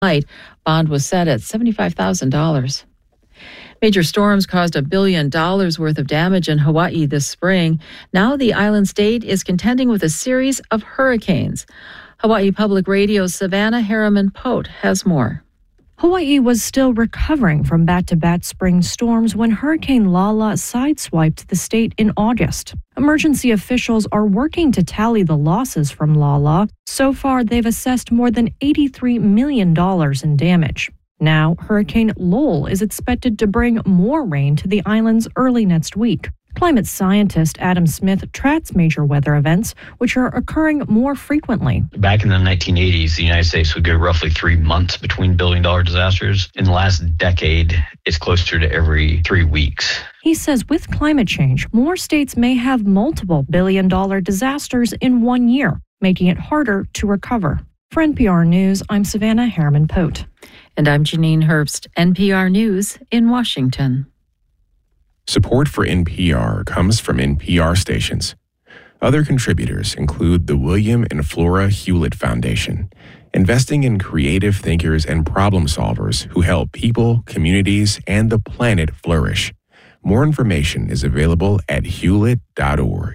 Bond was set at $75,000. Major storms caused $1 billion worth of damage in Hawaii this spring. Now the island state is contending with a series of hurricanes. Hawaii Public Radio's Savannah Harriman-Pote has more. Hawaii was still recovering from bat-to-bat spring storms when Hurricane Lala sideswiped the state in August. Emergency officials are working to tally the losses from Lala. So far, they've assessed more than $83 million in damage. Now, Hurricane Lowell is expected to bring more rain to the islands early next week. Climate scientist Adam Smith tracks major weather events, which are occurring more frequently. Back in the 1980s, the United States would get roughly 3 months between billion-dollar disasters. In the last decade, it's closer to every 3 weeks. He says with climate change, more states may have multiple billion-dollar disasters in 1 year, making it harder to recover. For NPR News, I'm Savannah Harriman-Pote. And I'm Janine Herbst, NPR News in Washington. Support for NPR comes from NPR stations. Other contributors include the William and Flora Hewlett Foundation, investing in creative thinkers and problem solvers who help people, communities, and the planet flourish. More information is available at hewlett.org.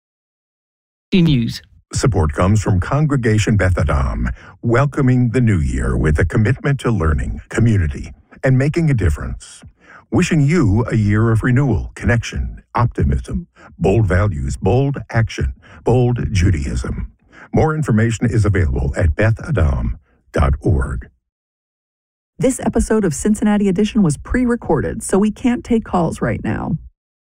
News. Support comes from Congregation Beth Adam, welcoming the new year with a commitment to learning, community, and making a difference. Wishing you a year of renewal, connection, optimism, bold values, bold action, bold Judaism. More information is available at bethadam.org. This episode of Cincinnati Edition was pre-recorded, so we can't take calls right now.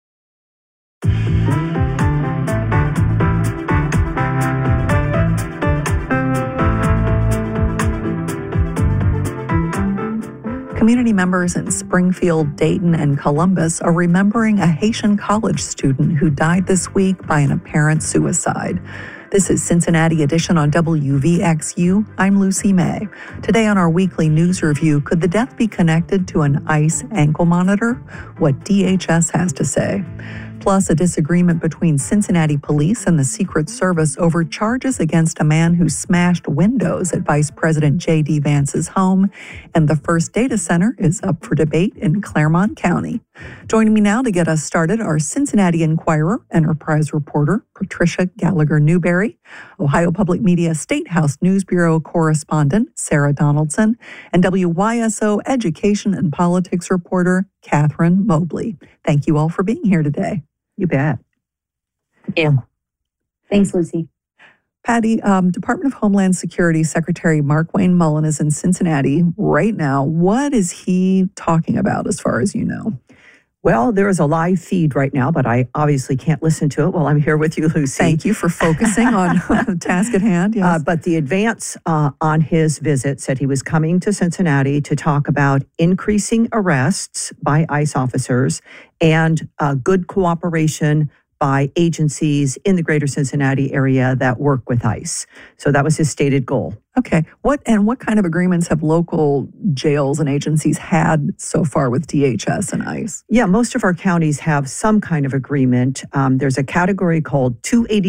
Community members in Springfield, Dayton, and Columbus are remembering a Haitian college student who died this week by an apparent suicide. This is Cincinnati Edition on WVXU. I'm Lucy May. Today on our weekly news review, could the death be connected to an ICE ankle monitor? What DHS has to say. Plus, a disagreement between Cincinnati police and the Secret Service over charges against a man who smashed windows at Vice President J.D. Vance's home. And the first data center is up for debate in Claremont County. Joining me now to get us started are Cincinnati Enquirer Enterprise reporter Patricia Gallagher-Newberry, Ohio Public Media State House News Bureau correspondent Sarah Donaldson, and WYSO Education and Politics reporter Catherine Mobley. Thank you all for being here today. You bet. Yeah. Thanks, Lucy. Patty, Department of Homeland Security Secretary Markwayne Mullin is in Cincinnati right now. What is he talking about as far as you know? Well, there is a live feed right now, but I obviously can't listen to it while I'm here with you, Lucy. Thank you for focusing on the task at hand. Yes. But the advance on his visit said he was coming to Cincinnati to talk about increasing arrests by ICE officers and good cooperation by agencies in the greater Cincinnati area that work with ICE. So that was his stated goal. Okay. What kind of agreements have local jails and agencies had so far with DHS and ICE? Yeah, most of our counties have some kind of agreement. There's a category called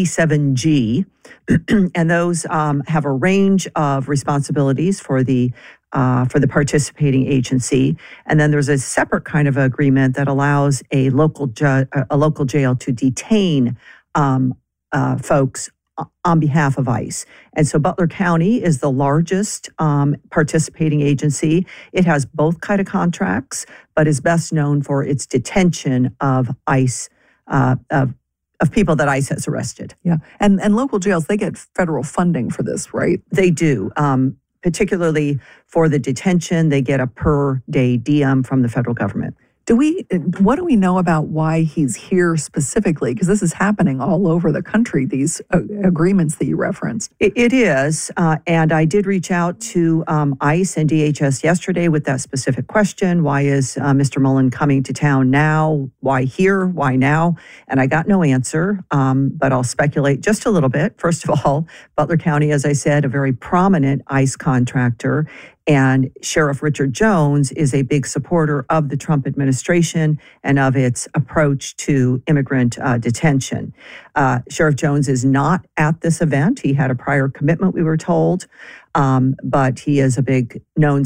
287G, and those have a range of responsibilities for the participating agency. And then there's a separate kind of agreement that allows a local jail to detain folks on behalf of ICE. And so Butler County is the largest participating agency. It has both kind of contracts, but is best known for its detention of ICE, of people that ICE has arrested. Yeah. And local jails, they get federal funding for this, right? They do. Particularly for the detention, they get a per day diem from the federal government. What do we know about why he's here specifically? Because this is happening all over the country, these agreements that you referenced. It is. And I did reach out to ICE and DHS yesterday with that specific question. Why is Mr. Mullin coming to town now? Why here? Why now? And I got no answer, but I'll speculate just a little bit. First of all, Butler County, as I said, a very prominent ICE contractor. And Sheriff Richard Jones is a big supporter of the Trump administration and of its approach to immigrant detention. Sheriff Jones is not at this event. He had a prior commitment, we were told. But he is a big known